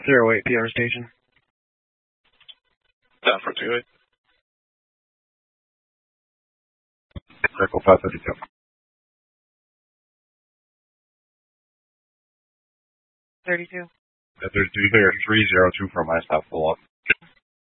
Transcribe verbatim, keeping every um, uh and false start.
Zero eight P R station. Down for two eight. Circle five fifty-two. thirty-two. There's two there, three zero two for my stop full up.